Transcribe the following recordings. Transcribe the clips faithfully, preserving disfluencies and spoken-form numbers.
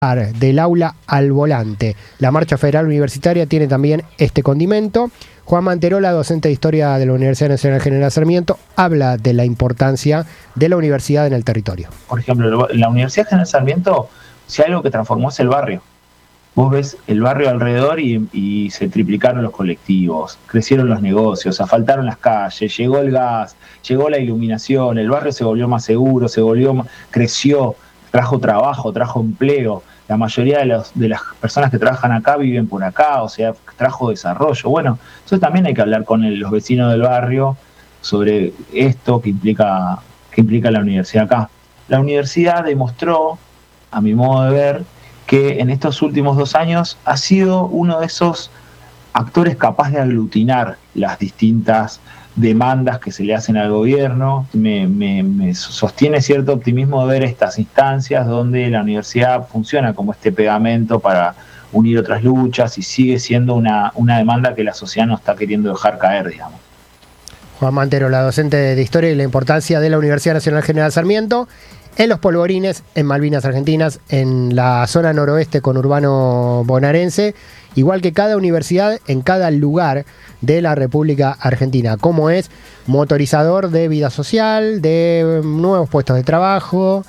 Del aula al volante. La Marcha Federal Universitaria tiene también este condimento. Juan Manterola, docente de Historia de la Universidad Nacional General Sarmiento, habla de la importancia de la universidad en el territorio. Por ejemplo, la Universidad General Sarmiento, si algo que transformó es el barrio. Vos ves el barrio alrededor y, y se triplicaron los colectivos, crecieron los negocios, asfaltaron las calles, llegó el gas, llegó la iluminación, el barrio se volvió más seguro, se volvió más, creció, trajo trabajo, trajo empleo. La mayoría de, los, de las personas que trabajan acá viven por acá, o sea, trajo desarrollo. Bueno, eso también hay que hablar con el, los vecinos del barrio sobre esto que implica, que implica la universidad acá. La universidad demostró, a mi modo de ver, que en estos últimos dos años ha sido uno de esos actores capaz de aglutinar las distintas demandas que se le hacen al gobierno. Me, me, me sostiene cierto optimismo ver estas instancias donde la universidad funciona como este pegamento para unir otras luchas y sigue siendo una, una demanda que la sociedad no está queriendo dejar caer, digamos. Juan Manterola, docente de Historia y la importancia de la Universidad Nacional General Sarmiento en los polvorines, en Malvinas Argentinas, en la zona noroeste conurbano bonaerense, igual que cada universidad en cada lugar de la República Argentina, como es motorizador de vida social, de nuevos puestos de trabajo,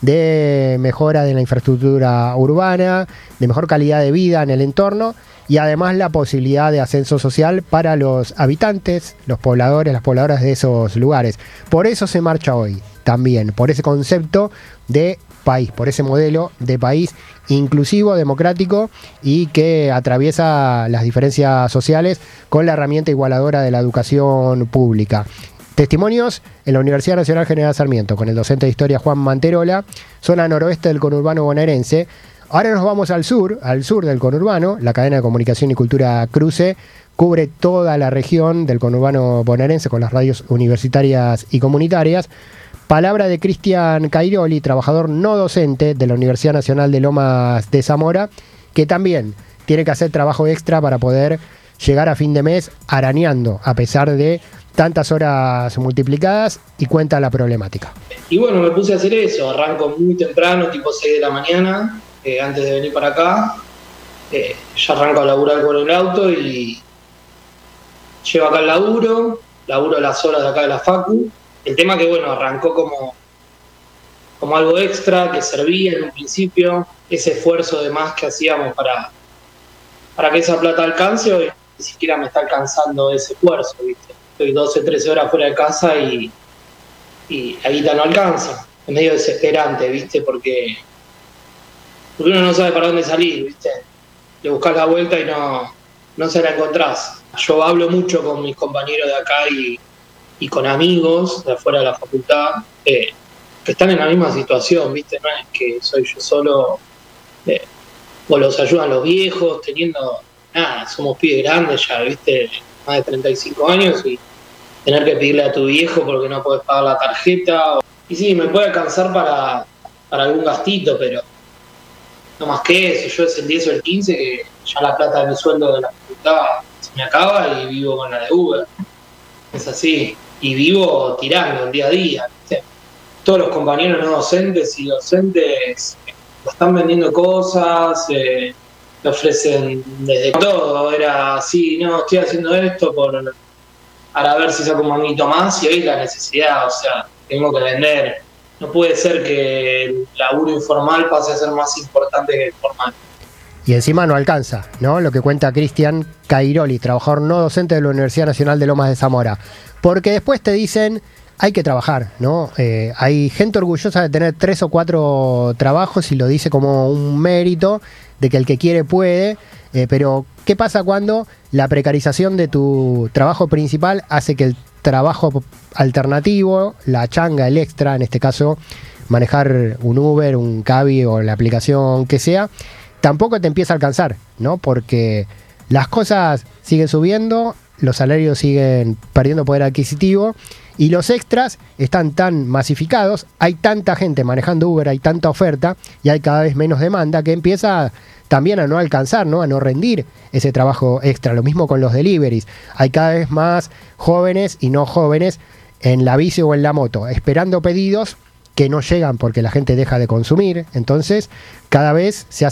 de mejora de la infraestructura urbana, de mejor calidad de vida en el entorno y además la posibilidad de ascenso social para los habitantes, los pobladores, las pobladoras de esos lugares. Por eso se marcha hoy también, por ese concepto de país, por ese modelo de país inclusivo, democrático y que atraviesa las diferencias sociales con la herramienta igualadora de la educación pública. Testimonios en la Universidad Nacional General Sarmiento con el docente de Historia Juan Manterola, zona noroeste del conurbano bonaerense. Ahora nos vamos al sur, al sur del conurbano. La cadena de comunicación y cultura Cruce cubre toda la región del conurbano bonaerense con las radios universitarias y comunitarias. Palabra de Cristian Cairoli, trabajador no docente de la Universidad Nacional de Lomas de Zamora, que también tiene que hacer trabajo extra para poder llegar a fin de mes arañando, a pesar de tantas horas multiplicadas, y cuenta la problemática. Y bueno, me puse a hacer eso, arranco muy temprano, tipo seis de la mañana, eh, antes de venir para acá, eh, ya arranco a laburar con el auto y llego acá al laburo, laburo las horas de acá de la facu. El tema que, bueno, arrancó como, como algo extra, que servía en un principio, ese esfuerzo de más que hacíamos para, para que esa plata alcance, hoy ni siquiera me está alcanzando ese esfuerzo, ¿viste? Estoy doce, trece horas fuera de casa y, y la guita no alcanza. Es medio desesperante, ¿viste? Porque, porque uno no sabe para dónde salir, ¿viste? Le buscas la vuelta y no, no se la encontrás. Yo hablo mucho con mis compañeros de acá y y con amigos de afuera de la facultad eh, que están en la misma situación, ¿viste? No es que soy yo solo, eh, o los ayudan los viejos, teniendo, nada, somos pibes grandes ya, ¿viste? Más de treinta y cinco años y tener que pedirle a tu viejo porque no podés pagar la tarjeta. O, y sí, me puede alcanzar para, para algún gastito, pero no más que eso. Yo es el diez o el quince que ya la plata de mi sueldo de la facultad se me acaba y vivo con la de Uber. Es así. Y vivo tirando el día a día, ¿viste? Todos los compañeros no docentes y docentes lo están vendiendo cosas, eh, le ofrecen desde todo. Era así, no, estoy haciendo esto por para ver si saco un manguito más y hoy la necesidad, o sea, tengo que vender. No puede ser que el laburo informal pase a ser más importante que el formal. Y encima no alcanza, ¿no? Lo que cuenta Cristian Cairoli, trabajador no docente de la Universidad Nacional de Lomas de Zamora. Porque después te dicen, hay que trabajar, ¿no? Eh, hay gente orgullosa de tener tres o cuatro trabajos y lo dice como un mérito de que el que quiere puede. Eh, pero, ¿qué pasa cuando la precarización de tu trabajo principal hace que el trabajo alternativo, la changa, el extra, en este caso, manejar un Uber, un Cabi o la aplicación que sea, tampoco te empieza a alcanzar, ¿no? Porque las cosas siguen subiendo, los salarios siguen perdiendo poder adquisitivo y los extras están tan masificados, hay tanta gente manejando Uber, hay tanta oferta y hay cada vez menos demanda que empieza también a no alcanzar, ¿no? A no rendir ese trabajo extra. Lo mismo con los deliveries. Hay cada vez más jóvenes y no jóvenes en la bici o en la moto, esperando pedidos que no llegan porque la gente deja de consumir. Entonces, cada vez se hace